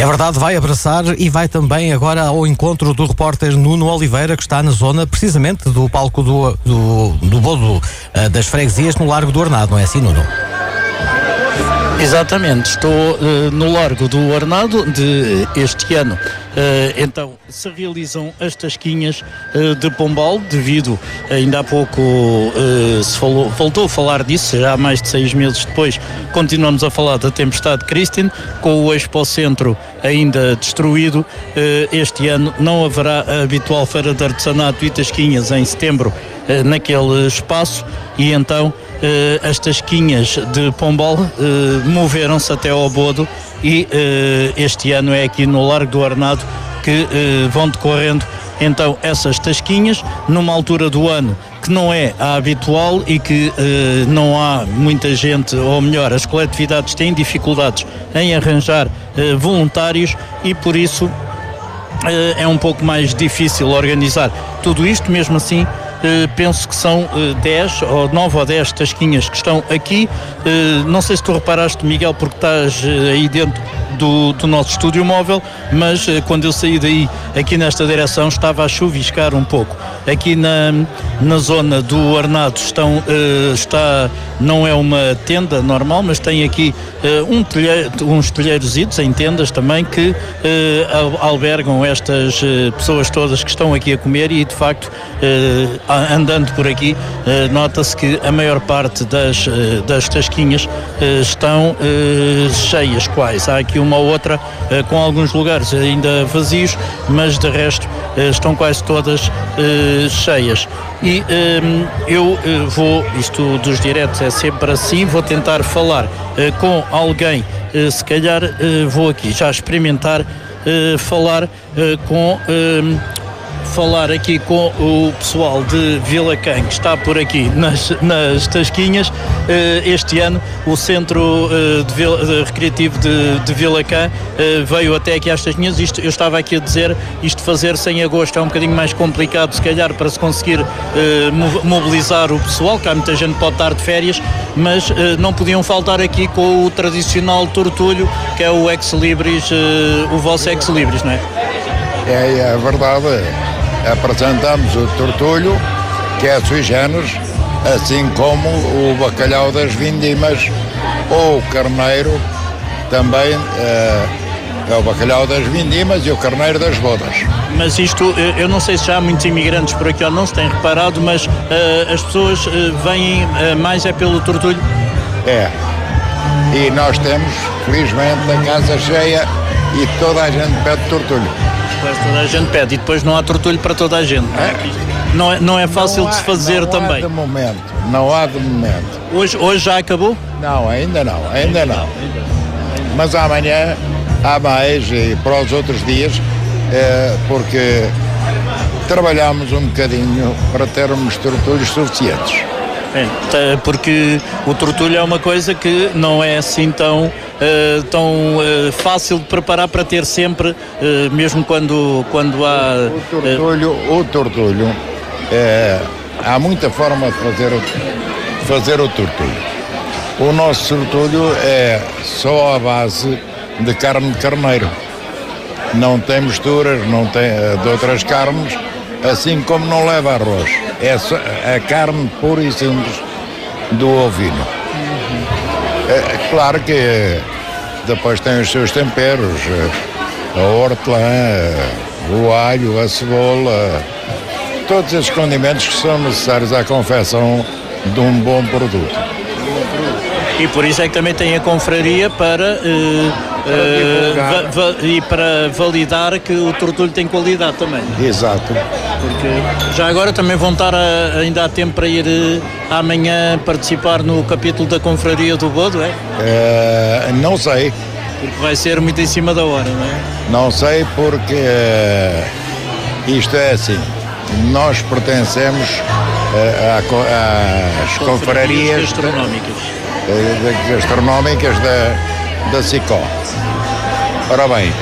É verdade, vai abraçar e vai também agora ao encontro do repórter Nuno Oliveira, que está na zona precisamente do palco do Bodo das Freguesias no Largo do Arnado, não é assim, Nuno? Exatamente, estou no Largo do Arnado de este ano. Então se realizam as tasquinhas de Pombal, devido, ainda há pouco voltou a falar disso, já há mais de 6 meses depois, continuamos a falar da tempestade Christine, com o Expo Centro ainda destruído. Este ano não haverá a habitual feira de artesanato e tasquinhas em setembro naquele espaço, e então as tasquinhas de Pombal moveram-se até ao Bodo, e este ano é aqui no Largo do Arnado que vão decorrendo então essas tasquinhas, numa altura do ano que não é a habitual e que não há muita gente, ou melhor, as coletividades têm dificuldades em arranjar voluntários, e por isso é um pouco mais difícil organizar tudo isto. Mesmo assim, penso que são 10 ou 9 ou 10 tasquinhas que estão aqui. Não sei se tu reparaste, Miguel, porque estás aí dentro do nosso estúdio móvel, mas quando eu saí daí, aqui nesta direção, estava a chuviscar um pouco. Aqui na zona do Arnado não é uma tenda normal, mas tem aqui uns telheirositos em tendas também, que albergam estas pessoas todas que estão aqui a comer, e de facto, andando por aqui, nota-se que a maior parte das tasquinhas estão cheias quase. Há aqui uma ou outra com alguns lugares ainda vazios, mas de resto estão quase todas cheias. E eu vou, isto dos diretos é sempre assim, vou tentar falar com alguém, se calhar vou aqui já experimentar falar aqui com o pessoal de Vilacã, que está por aqui nas tasquinhas. Este ano o Centro Recreativo de Vilacã veio até aqui às tasquinhas. Eu estava aqui a dizer, isto fazer-se em agosto é um bocadinho mais complicado, se calhar, para se conseguir mobilizar o pessoal, que há muita gente que pode estar de férias, mas não podiam faltar aqui com o tradicional tortulho, que é o ex-libris, o vosso ex-libris, não é? É verdade. Apresentamos o tortulho, que é sui generis, assim como o bacalhau das vindimas, ou o carneiro, também é o bacalhau das vindimas e o carneiro das bodas. Mas isto, eu não sei se já há muitos imigrantes por aqui ou não, se têm reparado, mas as pessoas vêm mais é pelo tortulho? É, e nós temos, felizmente, a casa cheia e toda a gente pede tortulho. Toda a gente pede, e depois não há tortulho para toda a gente. Não é fácil de se fazer também. Não há de momento. Hoje já acabou? Não, ainda não. Mas amanhã há mais, e para os outros dias, porque trabalhamos um bocadinho para termos tortulhos suficientes. Porque o tortulho é uma coisa que não é assim tão fácil de preparar para ter sempre, mesmo quando há... O tortulho, há muita forma de fazer o tortulho. O nosso tortulho é só à base de carne de carneiro. Não tem misturas, não tem de outras carnes, assim como não leva arroz. É só a carne pura e simples do ovino. É claro que depois tem os seus temperos, a hortelã, o alho, a cebola, todos esses condimentos que são necessários à confecção de um bom produto. E por isso é que também tem a confraria para validar que o tortulho tem qualidade também. Exato. Porque já agora também vão estar ainda há tempo para ir amanhã participar no capítulo da confraria do Bodo, é? Não sei. Porque vai ser muito em cima da hora, não é? Não sei, porque isto é assim, nós pertencemos às confrarias gastronómicas da SICO. Ora bem,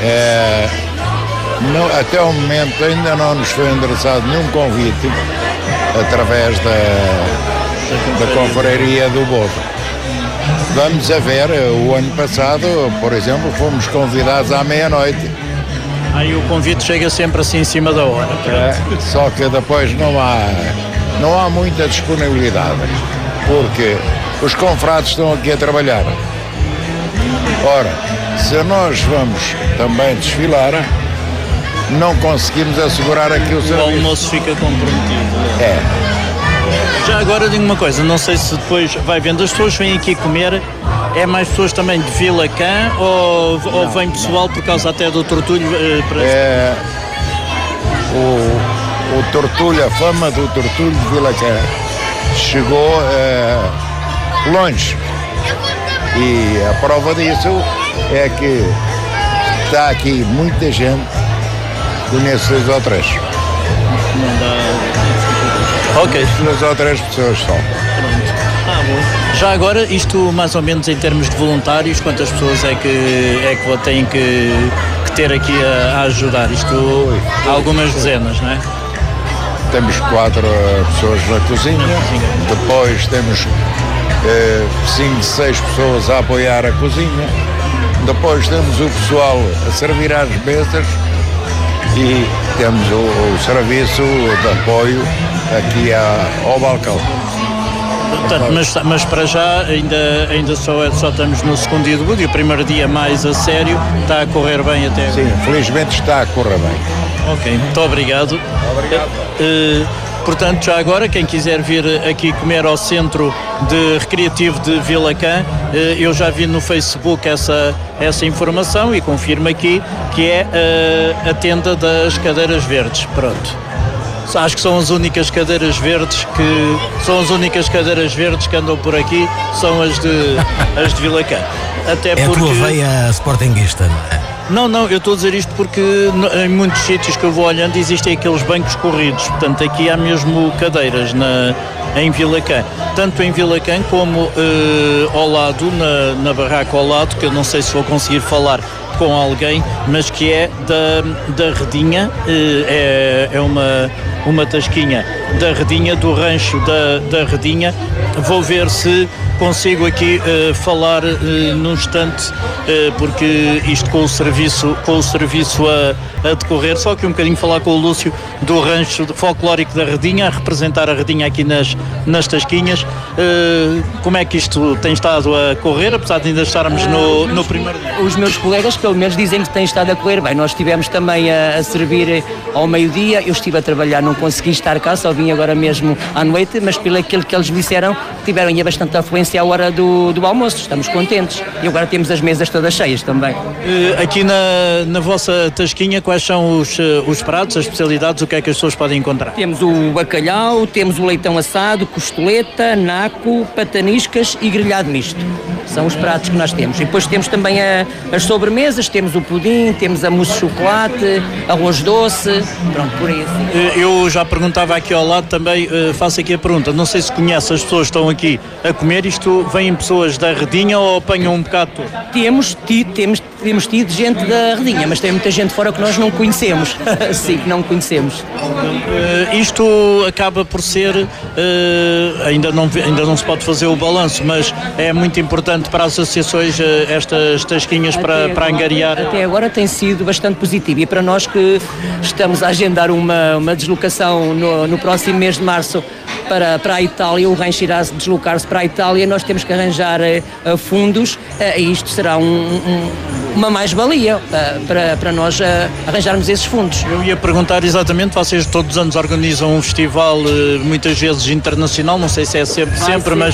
até o momento ainda não nos foi endereçado nenhum convite através da confraria do Bodo. vamos a ver, o ano passado, por exemplo, fomos convidados à meia-noite. Aí o convite chega sempre assim em cima da hora. Só que depois não há muita disponibilidade, porque os confrades estão aqui a trabalhar. Ora, se nós vamos também desfilar, não conseguimos assegurar aqui o serviço. O almoço fica comprometido. É. Já agora digo uma coisa, não sei se depois vai vendo, as pessoas vêm aqui comer, é mais pessoas também de Vilacã ou vem pessoal por causa até do Tortulho? O Tortulho, a fama do Tortulho de Vilacã chegou longe. E a prova disso é que está aqui muita gente, conheço 2 ou 3. Não dá. Ok. 2 ou 3 pessoas só. Bom. Já agora, isto mais ou menos em termos de voluntários, quantas pessoas é que têm que ter aqui a ajudar? Isto, algumas dezenas, não é? Temos 4 pessoas na cozinha, depois temos 5, 6 pessoas a apoiar a cozinha, depois temos o pessoal a servir às mesas e temos o serviço de apoio aqui ao balcão. Portanto, mas para já ainda só estamos no segundo dia de Buda e o primeiro dia mais a sério está a correr bem até agora. Sim, felizmente está a correr bem. Ok, muito obrigado. Portanto, já agora, quem quiser vir aqui comer ao Centro Recreativo de Vilacã, eu já vi no Facebook essa informação e confirmo aqui que é a tenda das cadeiras verdes. Pronto. Acho que são as únicas cadeiras verdes que andam por aqui, são as de Vilacã. Até porque... a tua veia sportinguista, não é? Não, eu estou a dizer isto porque em muitos sítios que eu vou olhando existem aqueles bancos corridos, portanto aqui há mesmo cadeiras em Vilacã, tanto em Vilacã como ao lado, na barraca ao lado, que eu não sei se vou conseguir falar com alguém, mas que é da Redinha, é uma tasquinha da Redinha, do rancho da Redinha. Vou ver se consigo aqui falar num instante, porque isto com o serviço a decorrer, só que um bocadinho falar com o Lúcio do rancho folclórico da Redinha, a representar a Redinha aqui nas tasquinhas. Como é que isto tem estado a correr, apesar de ainda estarmos no primeiro dia? Os meus colegas pelo menos dizem que tem estado a correr bem. Nós estivemos também a servir ao meio-dia, eu estive a trabalhar, não consegui estar cá, só vim agora mesmo à noite, mas pelo aquilo que eles me disseram, tiveram ainda bastante afluência à hora do almoço, estamos contentes. E agora temos as mesas todas cheias também. Aqui na vossa tasquinha, quais são os pratos, as especialidades, o que é que as pessoas podem encontrar? Temos o bacalhau, temos o leitão assado, costeleta, naco, pataniscas e grelhado misto. São os pratos que nós temos. E depois temos também as sobremesas, temos o pudim, temos a mousse de chocolate, arroz doce, pronto, por aí assim. Eu já perguntava aqui ao lado também, faço aqui a pergunta, não sei se conhece as pessoas que estão aqui a comer, isto vêm pessoas da Redinha ou apanham um bocado todo? Temos tido gente da Redinha, mas tem muita gente fora que nós não conhecemos. Sim, que não conhecemos. Isto acaba por ser, ainda não se pode fazer o balanço, mas é muito importante para as associações estas tasquinhas para angariar. Até agora tem sido bastante positivo e para nós que estamos a agendar uma deslocação no próximo mês de março para a Itália, o rancho irá deslocar-se para a Itália, nós temos que arranjar fundos e isto será uma mais-valia para nós arranjarmos esses fundos. Eu ia perguntar exatamente, vocês todos os anos organizam um festival, muitas vezes internacional, não sei se é sempre, mas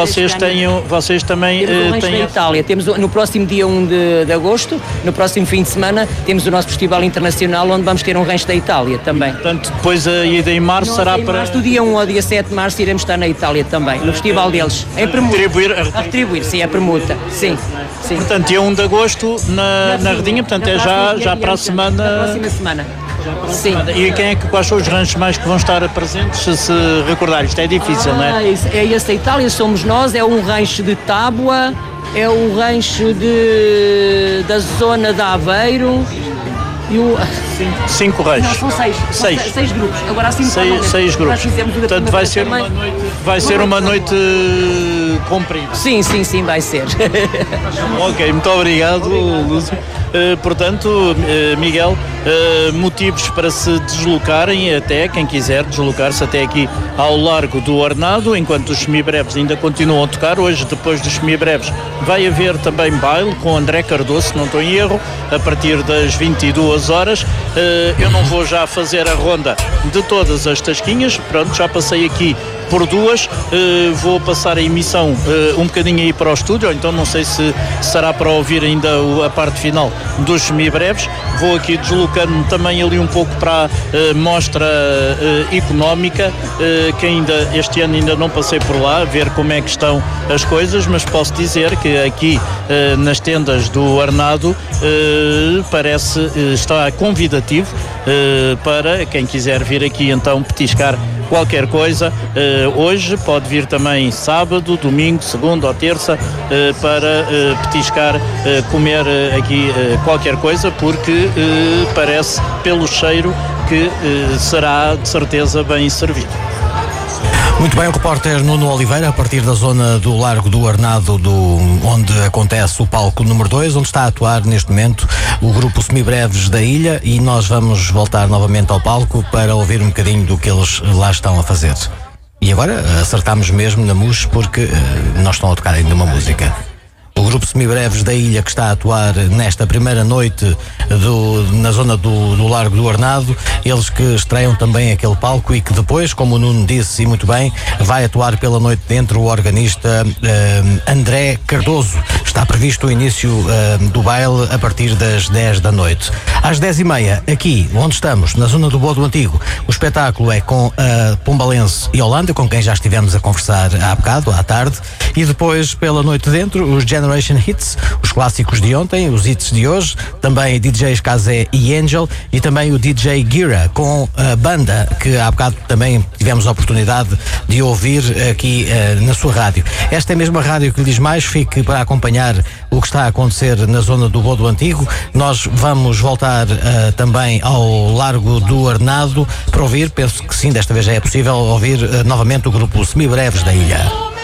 vocês também têm... Na Itália, temos no próximo dia 1 de agosto, no próximo fim de semana, temos o nosso festival internacional, onde vamos ter um rancho da Itália também. Portanto, depois a ida em março será para... Março, do dia 1 ao dia 7 de março iremos estar na Itália também, no festival deles. Em permuta. A retribuir, sim, é permuta, sim. Portanto, dia 1 de agosto na Redinha, portanto é já para a semana... Na próxima semana. Sim. E quais são os ranchos mais que vão estar presentes, se recordar? Isto é difícil, não é? É esse a Itália, somos nós, é um rancho de Tábua, é o rancho da zona de Aveiro, e o... 5 reis. Não, são 6. Seis grupos. Agora assim seis grupos. Portanto, vai ser uma noite comprida. Sim, vai ser. Ok, muito obrigado, Lúcio. Portanto, Miguel, motivos para se deslocarem até, quem quiser deslocar-se até aqui ao Largo do Arnado, enquanto os semibreves ainda continuam a tocar. Hoje, depois dos semibreves, vai haver também baile com André Cardoso, se não estou em erro, a partir das 22 horas. Eu não vou já fazer a ronda de todas as tasquinhas, pronto, já passei aqui por duas, vou passar a emissão um bocadinho aí para o estúdio, ou então não sei se será para ouvir ainda a parte final dos semibreves. Vou aqui deslocando-me também ali um pouco para a mostra económica, que este ano ainda não passei por lá, ver como é que estão as coisas, mas posso dizer que aqui nas tendas do Arnado parece estar convidativo para quem quiser vir aqui então petiscar qualquer coisa. Hoje pode vir também sábado, domingo, segunda ou terça para petiscar, comer aqui qualquer coisa, porque parece pelo cheiro que será de certeza bem servido. Muito bem, o repórter Nuno Oliveira, a partir da zona do Largo do Arnado, onde acontece o palco número 2, onde está a atuar neste momento o grupo Semibreves da Ilha, e nós vamos voltar novamente ao palco para ouvir um bocadinho do que eles lá estão a fazer. E agora acertamos mesmo na MUS, porque nós estão a tocar ainda uma música. O grupo Semibreves da Ilha, que está a atuar nesta primeira noite na zona do Largo do Arnado, eles que estreiam também aquele palco e que depois, como o Nuno disse e muito bem, vai atuar pela noite dentro o organista André Cardoso. Está previsto o início do baile a partir das 10 da noite. Às 10h30, aqui onde estamos, na zona do Bodo Antigo, o espetáculo é com a Pombalense e Holanda, com quem já estivemos a conversar há bocado, à tarde, e depois pela noite dentro, os Generation Hits, os clássicos de ontem, os hits de hoje, também DJs Kazé e Angel, e também o DJ Gira, com a banda que há bocado também tivemos a oportunidade de ouvir aqui na sua rádio. Esta é a mesma rádio que lhe diz mais, fique para acompanhar o que está a acontecer na zona do Bodo Antigo. Nós vamos voltar também ao Largo do Arnado para ouvir, penso que sim, desta vez já é possível ouvir novamente o grupo Semibreves da Ilha.